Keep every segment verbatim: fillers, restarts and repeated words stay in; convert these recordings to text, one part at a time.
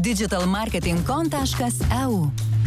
digital marketing com taškas e u.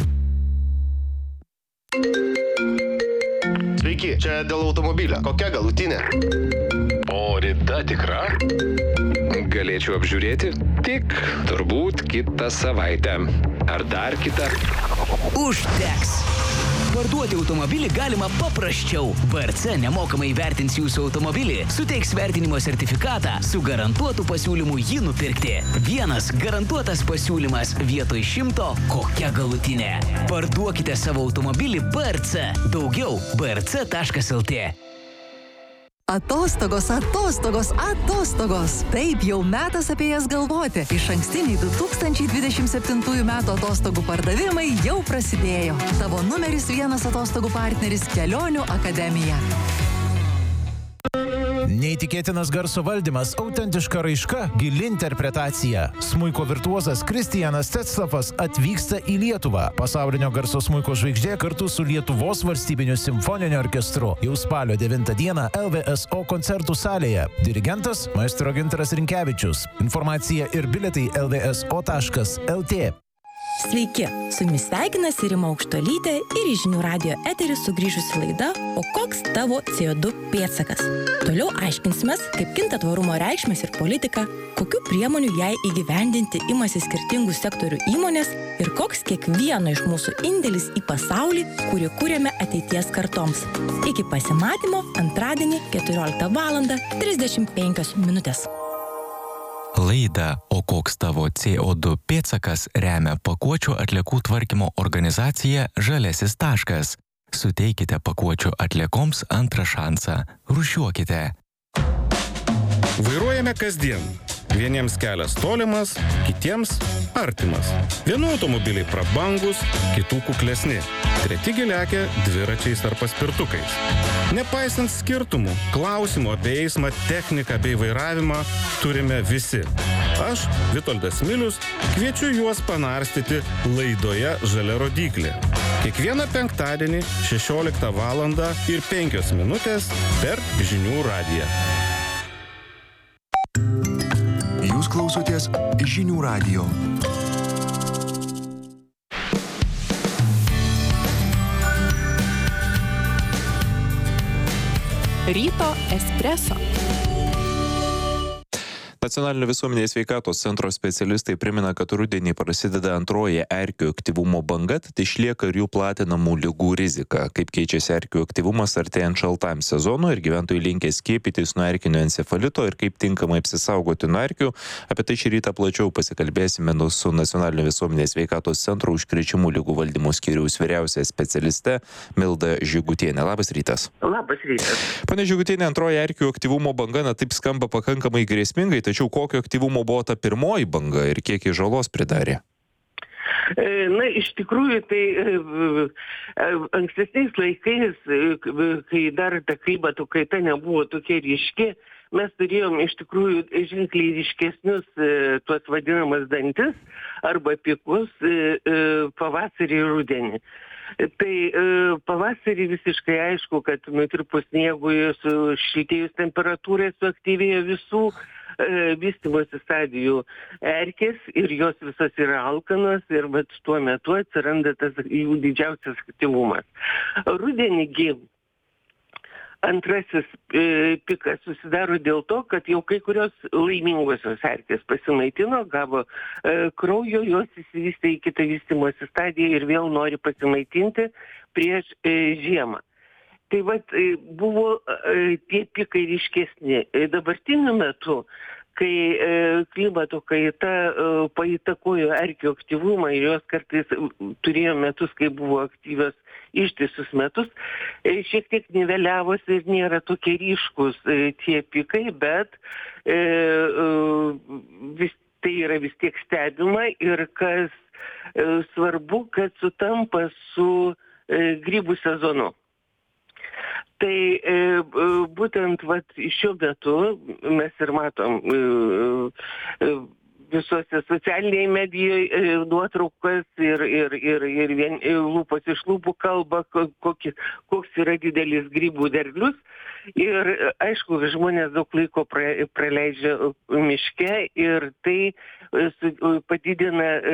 Sveiki, čia dėl automobilio. Kokia galutinė? O rida tikra? Galėčiau apžiūrėti? Tik turbūt kitą savaitę. Ar dar kitą? Užteks! Parduoti automobilį galima paprasčiau. B R C nemokamai vertins jūsų automobilį, suteiks vertinimo sertifikatą su garantuotu pasiūlymu jį nupirkti. Vienas garantuotas pasiūlymas vietoj šimto, kokia galutinė. Parduokite savo automobilį B R C. Daugiau b r c taškas l t. Atostogos, atostogos, atostogos. Taip, jau metas apie jas galvoti. Išankstiniai du tūkstančiai dvidešimt septintųjų metų atostogų pardavimai jau prasidėjo. Tavo numeris vienas atostogų partneris Kelionių akademija. Neįtikėtinas garso valdymas, autentiška raiška, gili interpretacija. Smuiko virtuozas Kristijanas Tetslavas atvyksta į Lietuvą. Pasaulinio garso smuiko žvaigždė kartu su Lietuvos valstybiniu simfoniniu orkestru. Jau spalio devintą dieną L V S O koncertų salėje. Dirigentas maestro Gintaras Rinkevičius. Informacija ir bilietai l v s o taškas l t. Sveiki, su jumis sveikinasi Rima Aukštuolytė ir į Žinių radijo eterį sugrįžusi laida O koks tavo C O du pėdsakas? Toliau aiškinsimės, kaip kinta tvarumo reikšmės ir politika, kokių priemonių jai įgyvendinti imasi skirtingų sektorių įmonės ir koks kiekvieno iš mūsų indėlis į pasaulį, kurį kūrėme ateities kartoms. Iki pasimatymo antradienį keturioliktą valandą trisdešimt penkios minutės. Laidą O koks tavo C O du pėdsakas remia pakuočių atliekų tvarkymo organizacija Žaliasis taškas. Suteikite pakuočių atliekoms antrą šansą. Rūšiuokite. Vairuojame kasdien. Vieniems kelias tolimas, kitiems artimas. Vienų automobiliai prabangus, kitų kuklesni. Treti lekia dviračiais ar paspirtukais. Nepaisant skirtumų, klausimų apie eismą, techniką bei vairavimą turime visi. Aš, Vitoldas Milius, kviečiu juos panarstyti laidoje Žalia rodyklė. Kiekvieną penktadienį šešioliktą valandą ir penkios minutės per Žinių radiją. Jūs klausotės Žinių radijo. Ryto espreso. Nacionalinio visuomenės sveikatos centro specialistai primena, kad rudenį prasideda antroji erkių aktyvumo banga, tad išlieka ir jų platinamų ligų rizika. Kaip keičiasi erkių aktyvumas artėjant šaltam sezonui ir gyventojai linkę skiepytis nuo erkinio encefalito ir kaip tinkamai apsisaugoti nuo erkių. Apie tai šį rytą plačiau pasikalbėsime su Nacionalinio visuomenės sveikatos centro užkrečiamų ligų valdymo skyriaus vyriausia specialiste Milda Žygutienė. Labas rytas. Labas rytas. Pane Žygutienė, antroji erkių aktyvumo banga, na taip skamba pakankamai grėsmingai, tačiau kokio aktyvumo buvo ta pirmoji banga ir kiek žalos pridarė? Na, iš tikrųjų, tai ankstesniais laikais, kai dar ta klimato kaita nebuvo tokia ryški, mes turėjom iš tikrųjų ženkliai ryškesnius tuos vadinamas dantis arba pikus pavasarį ir rudenį. Tai pavasarį visiškai aišku, kad nutirpus sniegui, sušiltėjus temperatūrai suaktyvėjo visų vystymosi stadijų erkės ir jos visos yra alkanos ir vat tuo metu atsiranda tas jų didžiausias aktyvumas. Rudenį antrasis e, pikas susidaro dėl to, kad jau kai kurios laimingosios erkės pasimaitino, gavo e, kraujo, jos įsivystė į kitą vystymosi stadiją ir vėl nori pasimaitinti prieš e, žiemą. Tai vat buvo e, tie pikai ryškesni. Dabartiniu metu, kai e, klimato kaita e, paįtakojo erkių aktyvumą ir jos kartais turėjo metus, kai buvo aktyvios ištisus metus, e, šiek tiek niveliavosi ir nėra tokie ryškus e, tie pikai, bet e, e, vis, tai yra vis tiek stebima ir kas e, svarbu, kad sutampa su e, grybų sezonu. Tai e, būtent vat, šiuo metu mes ir matom e, e, visuose socialinėje medijoje nuotraukas ir, ir, ir, ir vien, lūpos iš lūpų kalba, kokį, koks yra didelis grybų derlius. Ir aišku, žmonės daug laiko pra, praleidžia miške ir tai padidina